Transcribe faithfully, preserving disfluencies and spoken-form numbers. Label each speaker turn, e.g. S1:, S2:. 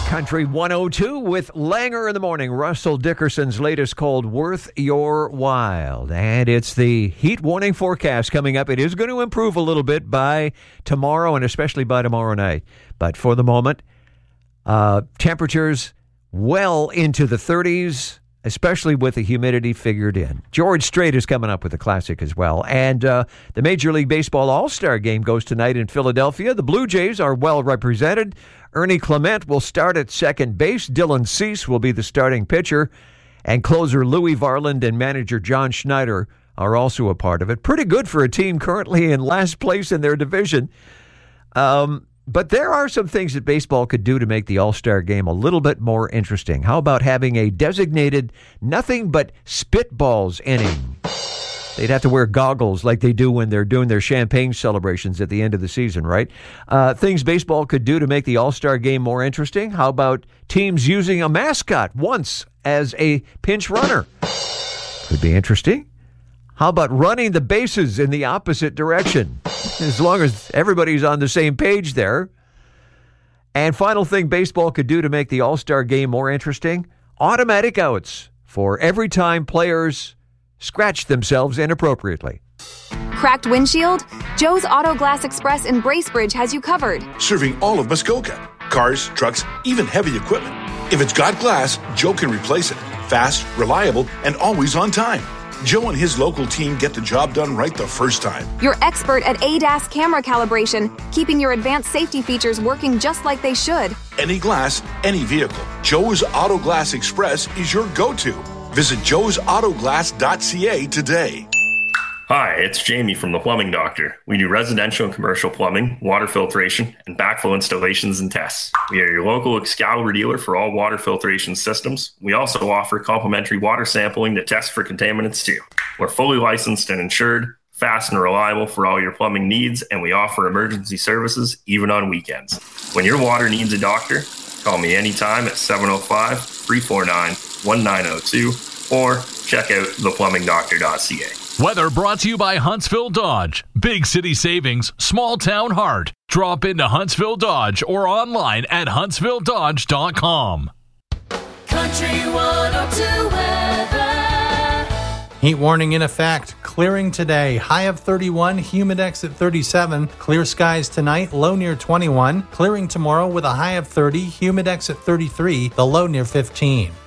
S1: Country one oh two with Langer in the morning. Russell Dickerson's latest called Worth Your While. And it's the heat warning forecast coming up. It is going to improve a little bit by tomorrow and especially by tomorrow night. But for the moment, uh, temperatures well into the thirties, especially with the humidity figured in. George Strait is coming up with a classic as well. And uh, the Major League Baseball All-Star Game goes tonight in Philadelphia. The Blue Jays are well represented. Ernie Clement will start at second base. Dylan Cease will be the starting pitcher. And closer Louis Varland and manager John Schneider are also a part of it. Pretty good for a team currently in last place in their division. Um, but there are some things that baseball could do to make the All-Star Game a little bit more interesting. How about having a designated nothing but spitballs inning? They'd have to wear goggles like they do when they're doing their champagne celebrations at the end of the season, right? Uh, things baseball could do to make the All-Star Game more interesting. How about teams using a mascot once as a pinch runner? Could be interesting. How about running the bases in the opposite direction? As long as everybody's on the same page there. And final thing baseball could do to make the All-Star Game more interesting, automatic outs for every time players scratch themselves inappropriately.
S2: Cracked windshield? Joe's Auto Glass Express in Bracebridge has you covered.
S3: Serving all of Muskoka. Cars, trucks, even heavy equipment. If it's got glass, Joe can replace it. Fast, reliable, and always on time. Joe and his local team get the job done right the first time.
S2: You're expert at A D A S camera calibration, keeping your advanced safety features working just like they should.
S3: Any glass, any vehicle. Joe's Auto Glass Express is your go-to. Visit joes auto glass dot c a today.
S4: Hi, it's Jamie from The Plumbing Doctor. We do residential and commercial plumbing, water filtration, and backflow installations and tests. We are your local Excalibur dealer for all water filtration systems. We also offer complimentary water sampling to test for contaminants too. We're fully licensed and insured, fast and reliable for all your plumbing needs, and we offer emergency services even on weekends. When your water needs a doctor, call me anytime at seven oh five, three four nine, one nine oh two or check out the plumbing doctor dot c a.
S5: Weather brought to you by Huntsville Dodge. Big city savings, small town heart. Drop into Huntsville Dodge or online at huntsville dodge dot com.
S6: Country one oh two weather.
S7: Heat warning in effect. Clearing today. High of thirty-one, humidex at thirty-seven. Clear skies tonight, low near twenty-one. Clearing tomorrow with a high of thirty, humidex at thirty-three, the low near fifteen.